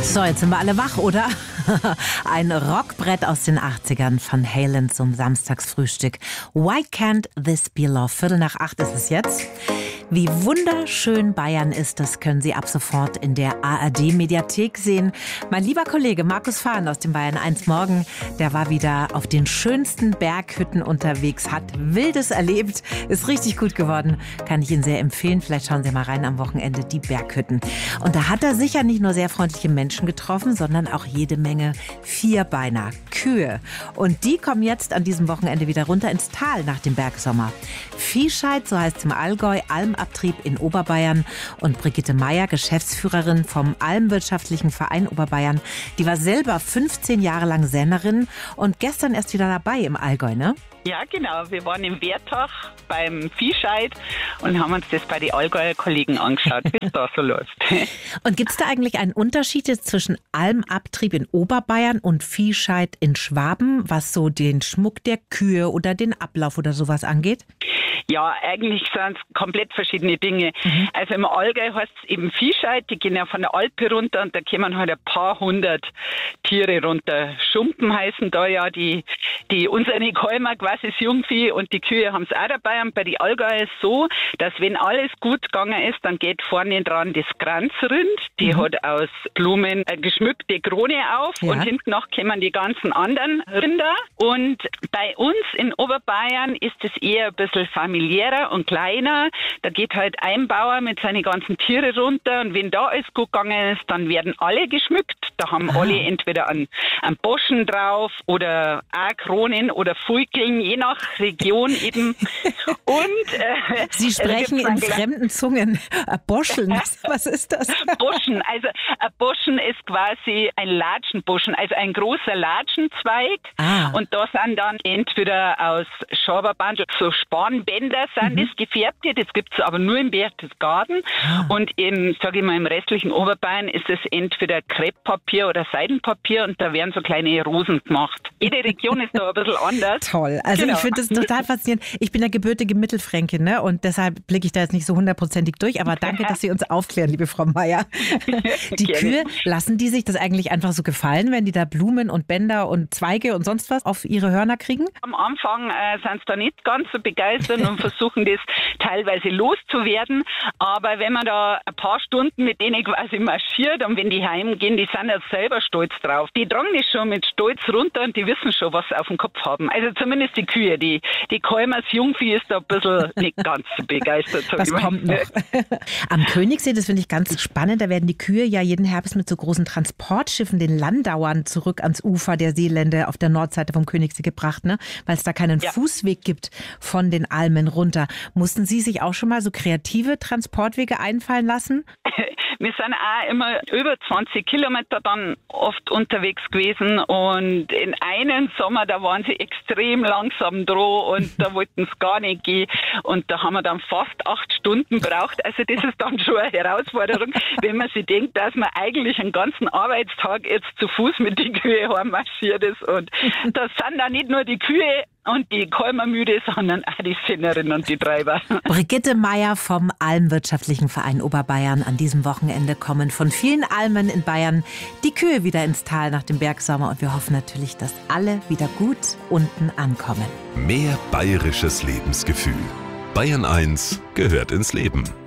So, jetzt sind wir alle wach, oder? Ein Rockbrett aus den 80ern von Halen zum Samstagsfrühstück. Why can't this be love? 7:45 ist es jetzt. Wie wunderschön Bayern ist, das können Sie ab sofort in der ARD-Mediathek sehen. Mein lieber Kollege Markus Fahn aus dem Bayern 1 Morgen, der war wieder auf den schönsten Berghütten unterwegs, hat Wildes erlebt, ist richtig gut geworden. Kann ich Ihnen sehr empfehlen. Vielleicht schauen Sie mal rein am Wochenende, die Berghütten. Und da hat er sicher nicht nur sehr freundliche Menschen getroffen, sondern auch jede Menge Vierbeiner, Kühe. Und die kommen jetzt an diesem Wochenende wieder runter ins Tal nach dem Bergsommer. Viehscheid, so heißt es im Allgäu, Almabtrieb in Oberbayern. Und Brigitte Meier, Geschäftsführerin vom Almwirtschaftlichen Verein Oberbayern, die war selber 15 Jahre lang Sennerin und gestern erst wieder dabei im Allgäu, ne? Ja, genau. Wir waren im Wertach beim Viehscheid und haben uns das bei den Allgäuer Kollegen angeschaut, wie es da so läuft. Und gibt es da eigentlich einen Unterschied jetzt zwischen Almabtrieb in Oberbayern und Viehscheid in Schwaben, was so den Schmuck der Kühe oder den Ablauf oder sowas angeht? Ja, eigentlich sind es komplett verschiedene Dinge. Also im Allgäu heißt es eben Viehscheid, die gehen ja von der Alpe runter und da kommen halt ein paar hundert Tiere runter. Schumpen heißen da ja die unsere Kälmer quasi das Jungvieh und die Kühe haben es auch dabei. Und bei den Allgäuer ist es so, dass wenn alles gut gegangen ist, dann geht vorne dran das Kranzrind, die hat aus Blumen eine geschmückte Krone auf und hinten noch kommen die ganzen anderen Rinder. Und bei uns in Oberbayern ist es eher ein bisschen familiärer und kleiner. Da geht halt ein Bauer mit seinen ganzen Tiere runter und wenn da alles gut gegangen ist, dann werden alle geschmückt. Da haben alle entweder einen Boschen drauf oder auch Kronen oder Fulkeln, je nach Region eben. Und Sie sprechen in fremden Zungen. Boscheln, was ist das? Boschen, also ein Boschen ist quasi ein Latschenboschen, also ein großer Latschenzweig. Und da sind dann entweder aus Schaberband so Spanbänder sind das gefärbte, das gibt es aber nur im Berchtesgaden. Und im restlichen Oberbayern ist es entweder Krepppapier oder Seidenpapier und da werden so kleine Rosen gemacht. Jede Region ist da ein bisschen anders. Toll, also ich finde das total faszinierend. Ich bin ja gebürtige Mittelfränkin, ne? Und deshalb blicke ich da jetzt nicht so hundertprozentig durch, aber danke, dass Sie uns aufklären, liebe Frau Meier. Die Kühe, lassen die sich das eigentlich einfach so gefallen, wenn die da Blumen und Bänder und Zweige und sonst was auf ihre Hörner kriegen? Am Anfang sind sie da nicht ganz so begeistert und versuchen das teilweise loszuwerden, aber wenn man da ein paar Stunden mit denen quasi marschiert und wenn die heimgehen, die sind ja selber stolz drauf. Die tragen das schon mit Stolz runter und die wissen schon, was sie auf dem Kopf haben. Also zumindest die Kühe, die Kälmer, das Jungvieh ist da ein bisschen nicht ganz so begeistert. Was kommt noch? Am Königssee, das finde ich ganz spannend, da werden die Kühe ja jeden Herbst mit so großen Transportschiffen, den Landauern, zurück ans Ufer der Seelände auf der Nordseite vom Königssee gebracht, ne? Weil es da keinen Fußweg gibt von den Almen runter. Mussten Sie sich auch schon mal so kreative Transportwege einfallen lassen? Wir sind auch immer über 20 Kilometer dann oft unterwegs gewesen und in einem Sommer, da waren sie extrem langsam dran und da wollten es gar nicht gehen und da haben wir dann fast 8 Stunden braucht. Also das ist dann schon eine Herausforderung, wenn man sich denkt, dass man eigentlich einen ganzen Arbeitstag jetzt zu Fuß mit den Kühe heimmarschiert ist und das sind dann nicht nur die Kühe und die Kälmermüde, sondern auch die Sennerinnen und die Treiber. Brigitte Meier vom Almwirtschaftlichen Verein Oberbayern. An diesem Wochenende kommen von vielen Almen in Bayern die Kühe wieder ins Tal nach dem Bergsommer. Und wir hoffen natürlich, dass alle wieder gut unten ankommen. Mehr bayerisches Lebensgefühl. Bayern 1 gehört ins Leben.